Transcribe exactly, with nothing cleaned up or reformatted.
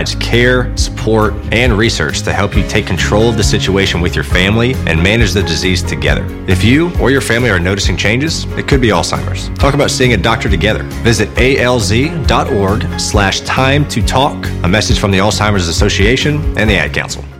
provides care, support, and research to help you take control of the situation with your family and manage the disease together. If you or your family are noticing changes, it could be Alzheimer's. Talk about seeing a doctor together. Visit alz.org slash time to talk. A message from the Alzheimer's Association and the Ad Council.